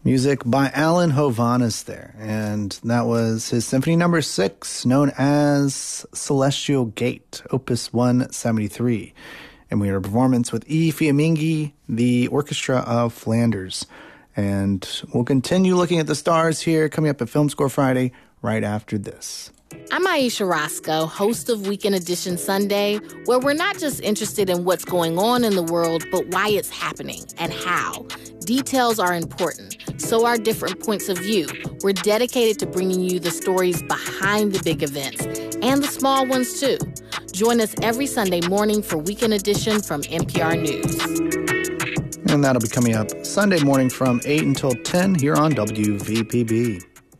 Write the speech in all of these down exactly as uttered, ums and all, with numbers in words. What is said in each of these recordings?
Music by Alan Hovhaness there, and that was his Symphony Number Six, known as Celestial Gate, Opus one seventy-three. And we had a performance with E. Fiammingi, the Orchestra of Flanders. And we'll continue looking at the stars here, coming up at Film Score Friday, right after this. I'm Aisha Roscoe, host of Weekend Edition Sunday, where we're not just interested in what's going on in the world, but why it's happening and how. Details are important, so are different points of view. We're dedicated to bringing you the stories behind the big events, and the small ones too. Join us every Sunday morning for Weekend Edition from N P R News. And that'll be coming up Sunday morning from eight until ten here on W V P B.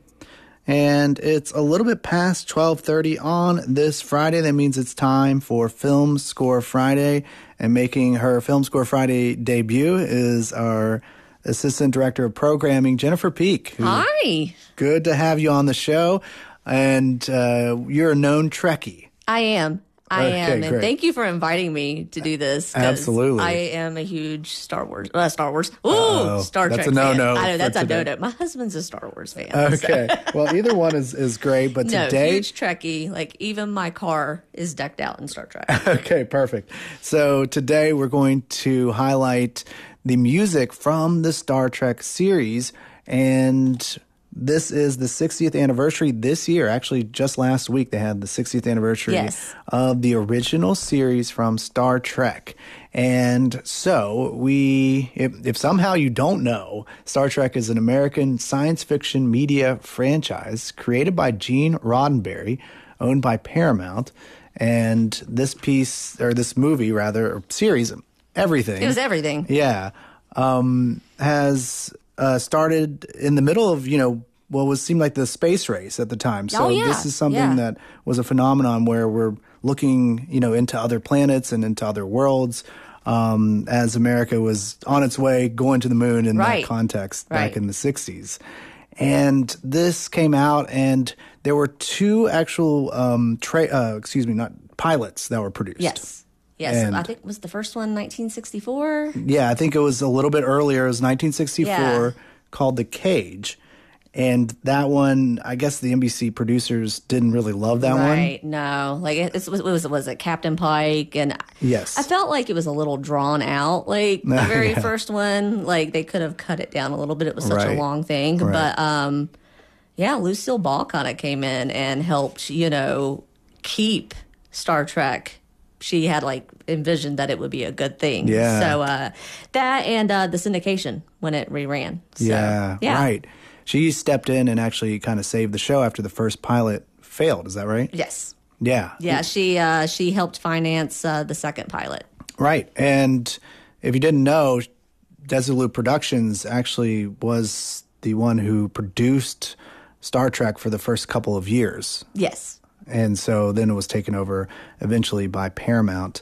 And it's a little bit past twelve thirty on this Friday. That means it's time for Film Score Friday. And making her Film Score Friday debut is our Assistant Director of Programming, Jennifer Peak. Hi. Good to have you on the show. And uh, you're a known Trekkie. I am. I Okay, am. And great. thank you for inviting me to do this. 'cause Absolutely. I am a huge Star Wars, uh, Star Wars, ooh, Uh-oh. Star That's Trek a no-no fan. I know, for that's a today. no-no. My husband's a Star Wars fan. Okay. So. Well, either one is, is great, but No, today... huge Trekkie. Like, even my car is decked out in Star Trek. Okay, perfect. So today we're going to highlight the music from the Star Trek series, and this is the sixtieth anniversary this year. Actually, just last week they had the sixtieth anniversary Yes. of the original series from Star Trek. And so we, if, if somehow you don't know, Star Trek is an American science fiction media franchise created by Gene Roddenberry, owned by Paramount. And this piece, or this movie rather, or series, everything. It was everything. Yeah. Um, has uh, started in the middle of, you know, what was seemed like the space race at the time. So Oh, yeah. this is something Yeah. that was a phenomenon where we're looking, you know, into other planets and into other worlds um, as America was on its way going to the moon in Right. that context Right. back in the sixties. And this came out, and there were two actual, um, tra- uh, excuse me, not pilots that were produced. Yes. Yes. And- I think was the first one nineteen sixty-four. Yeah, I think it was a little bit earlier. It was nineteen sixty-four, Yeah. called The Cage. And that one, I guess the N B C producers didn't really love that Right. No. Like, it, it was, was, was it Captain Pike? And Yes. I felt like it was a little drawn out. Like, the very Yeah. first one, like, they could have cut it down a little bit. It was such Right. a long thing. Right. But, um, yeah, Lucille Ball kind of came in and helped, you know, keep Star Trek. She had, like, envisioned that it would be a good thing. Yeah. So, uh, that and uh, the syndication when it reran. So, yeah, yeah. right. She stepped in and actually kind of saved the show after the first pilot failed. Is that right? Yes. Yeah. Yeah, she uh, she helped finance uh, the second pilot. Right. And if you didn't know, Desilu Productions actually was the one who produced Star Trek for the first couple of years. Yes. And so then it was taken over eventually by Paramount.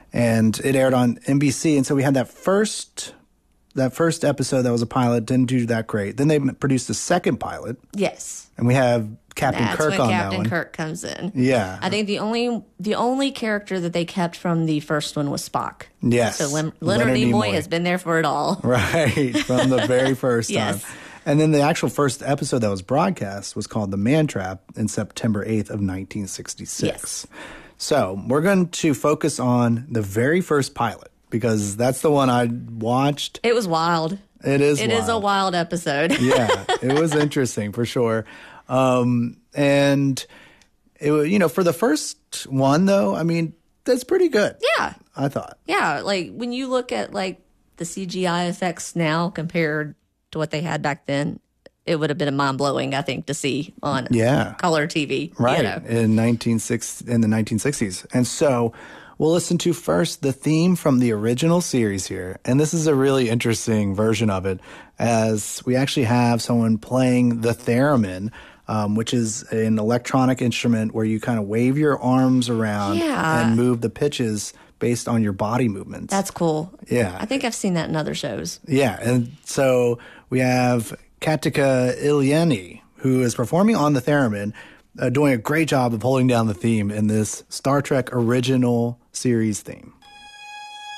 And it aired on N B C. And so we had that first that first episode that was a pilot, didn't do that great. Then they produced a second pilot. Yes. And we have Captain That's Kirk when on Captain that one. Kirk comes in. Yeah. I think the only the only character that they kept from the first one was Spock. Yes. So Lim- Leonard, Leonard Nimoy Nimoy. has been there for it all. Right, from the very first Yes. time. And then the actual first episode that was broadcast was called The Man Trap in September eighth of nineteen sixty-six. Yes. So we're going to focus on the very first pilot because that's the one I watched. It was wild. It is It wild. is a wild episode. Yeah, it was interesting for sure. Um, and, it wa- you know, for the first one, though, I mean, that's pretty good. Yeah. I thought. Yeah. Like when you look at like the C G I effects now compared to what they had back then, it would have been mind blowing, I think, to see on Yeah. color T V. Right, You know. in nineteen sixty in the nineteen sixties. And so we'll listen to first the theme from the original series here. And this is a really interesting version of it, as we actually have someone playing the theremin, um, which is an electronic instrument where you kind of wave your arms around Yeah. and move the pitches based on your body movements. That's cool. Yeah. I think I've seen that in other shows. Yeah, and so we have Katika Ilyeni, who is performing on the theremin, uh, doing a great job of holding down the theme in this Star Trek original series theme.